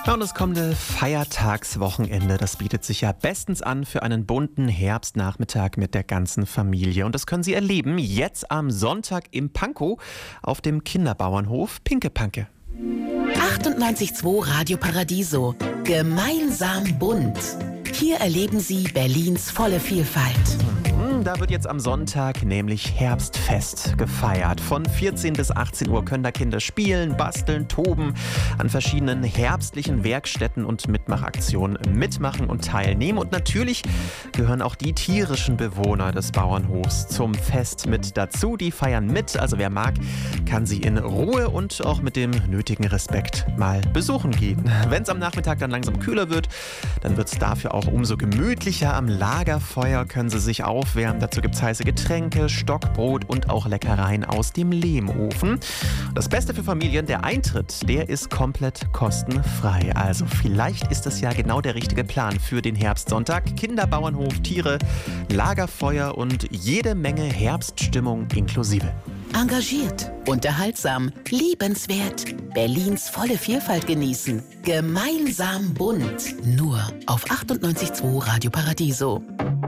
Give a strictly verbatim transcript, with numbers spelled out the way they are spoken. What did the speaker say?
Ja, und das kommende Feiertagswochenende, das bietet sich ja bestens an für einen bunten Herbstnachmittag mit der ganzen Familie. Und das können Sie erleben jetzt am Sonntag im Pankow auf dem Kinderbauernhof Pinkepanke. achtundneunzig Komma zwei Radio Paradiso. Gemeinsam bunt. Hier erleben Sie Berlins volle Vielfalt. Da wird jetzt am Sonntag nämlich Herbstfest gefeiert. Von vierzehn bis achtzehn Uhr können da Kinder spielen, basteln, toben, an verschiedenen herbstlichen Werkstätten und Mitmachaktionen mitmachen und teilnehmen. Und natürlich gehören auch die tierischen Bewohner des Bauernhofs zum Fest mit dazu. Die feiern mit, also wer mag, kann sie in Ruhe und auch mit dem nötigen Respekt mal besuchen gehen. Wenn es am Nachmittag dann langsam kühler wird, dann wird es dafür auch umso gemütlicher. Am Lagerfeuer können sie sich aufwärmen. Dazu gibt es heiße Getränke, Stockbrot und auch Leckereien aus dem Lehmofen. Das Beste für Familien, der Eintritt, der ist komplett kostenfrei. Also vielleicht ist das ja genau der richtige Plan für den Herbstsonntag. Kinderbauernhof, Tiere, Lagerfeuer und jede Menge Herbststimmung inklusive. Engagiert, unterhaltsam, liebenswert. Berlins volle Vielfalt genießen. Gemeinsam bunt. Nur auf achtundneunzig Komma zwei Radio Paradiso.